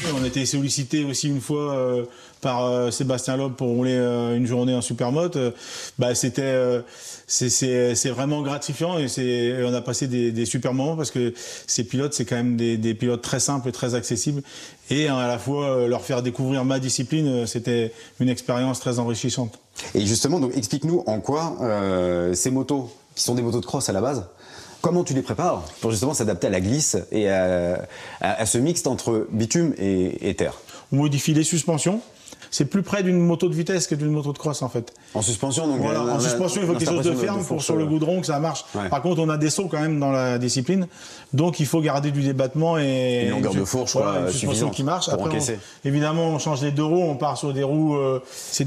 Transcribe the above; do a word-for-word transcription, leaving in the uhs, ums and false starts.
On a été sollicité aussi une fois euh, par euh, Sébastien Loeb pour rouler euh, une journée en supermoto. Euh, bah, c'était, euh, c'est, c'est, c'est vraiment gratifiant et c'est, on a passé des, des super moments parce que ces pilotes, c'est quand même des, des pilotes très simples et très accessibles. Et à la fois euh, leur faire découvrir ma discipline, euh, c'était une expérience très enrichissante. Et justement, donc explique-nous en quoi euh, ces motos, qui sont des motos de cross à la base, comment tu les prépares pour justement s'adapter à la glisse et à, à, à ce mixte entre bitume et, et terre? On modifie les suspensions. C'est plus près d'une moto de vitesse que d'une moto de cross en fait. En suspension donc. Voilà, en suspension, il faut quelque chose de ferme pour sur le goudron que ça marche. Ouais. Par contre, on a des sauts quand même dans la discipline, donc il faut garder du débattement et une longueur de fourche, voilà, quoi, une suspension qui marche. Pour Après, encaisser. On, évidemment, on change les deux roues, on part sur des roues. Euh, c'est